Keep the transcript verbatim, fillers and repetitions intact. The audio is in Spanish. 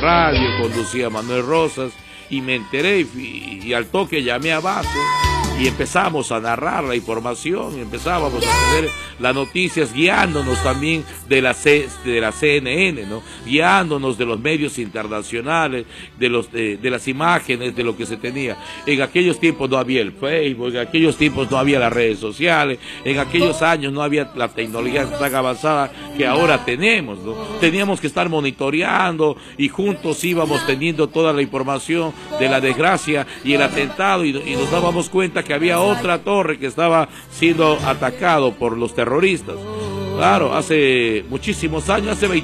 radio, conducía Manuel Rosas, y me enteré, y, y al toque llamé a base, y empezamos a narrar la información, y empezábamos a tener las noticias, guiándonos también de la, C, de la C N N, ¿no? Guiándonos de los medios internacionales, de, los, de, de las imágenes, de lo que se tenía. En aquellos tiempos no había el Facebook, en aquellos tiempos no había las redes sociales, en aquellos años no había la tecnología tan avanzada que ahora tenemos, ¿no? Teníamos que estar monitoreando, y juntos íbamos teniendo toda la información de la desgracia y el atentado, y, y nos dábamos cuenta que había otra torre que estaba siendo atacado por los terroristas. Claro, hace muchísimos años, hace veinte